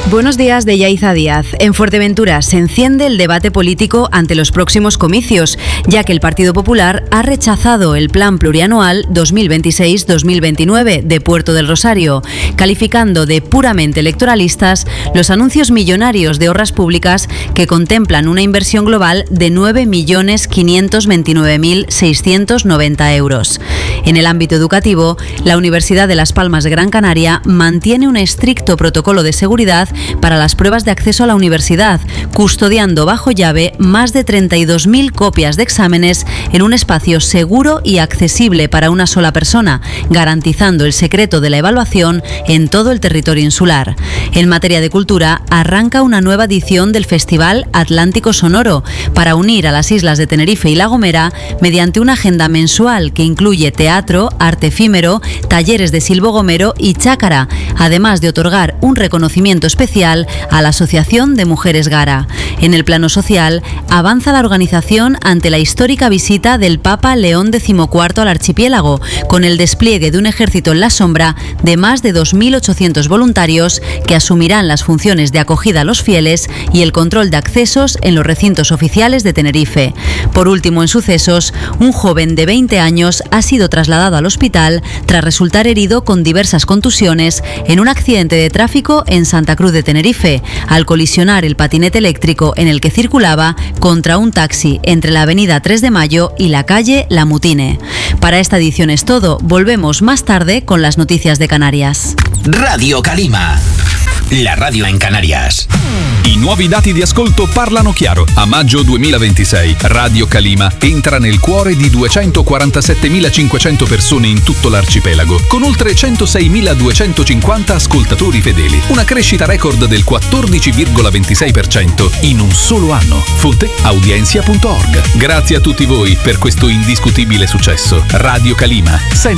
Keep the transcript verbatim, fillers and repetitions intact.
Buenos días, de Yaiza Díaz. En Fuerteventura se enciende el debate político ante los próximos comicios, ya que el Partido Popular ha rechazado el Plan Plurianual dos mil veintiséis dos mil veintinueve de Puerto del Rosario, calificando de puramente electoralistas los anuncios millonarios de obras públicas que contemplan una inversión global de nueve millones quinientos veintinueve mil seiscientos noventa euros. En el ámbito educativo, la Universidad de Las Palmas de Gran Canaria mantiene un estricto protocolo de seguridad para las pruebas de acceso a la universidad, custodiando bajo llave más de treinta y dos mil copias de exámenes en un espacio seguro y accesible para una sola persona, garantizando el secreto de la evaluación en todo el territorio insular. En materia de cultura, arranca una nueva edición del Festival Atlántico Sonoro para unir a las islas de Tenerife y La Gomera mediante una agenda mensual que incluye teatro, arte efímero, talleres de silbo gomero y chácara, además de otorgar un reconocimiento especial a la Asociación de Mujeres Gara. En el plano social, avanza la organización ante la histórica visita del Papa León decimocuarto al archipiélago, con el despliegue de un ejército en la sombra de más de dos mil ochocientos voluntarios que asumirán las funciones de acogida a los fieles y el control de accesos en los recintos oficiales de Tenerife. Por último, en sucesos, un joven de veinte años ha sido trasladado al hospital tras resultar herido con diversas contusiones en un accidente de tráfico en Santa Cruz de Tenerife, al colisionar el patinete eléctrico en el que circulaba contra un taxi entre la avenida tres de mayo y la calle La Mutine. Para esta edición es todo. Volvemos más tarde con las noticias de Canarias. Radio Calima, la radio in Canarias. I nuovi dati di ascolto parlano chiaro. A maggio duemilaventisei Radio Calima entra nel cuore di duecentoquarantasettemilacinquecento persone in tutto l'arcipelago, con oltre centoseimiladuecentocinquanta ascoltatori fedeli. Una crescita record del quattordici virgola ventisei per cento in un solo anno. Fonte audiencia punto org. Grazie a tutti voi per questo indiscutibile successo. Radio Calima, sempre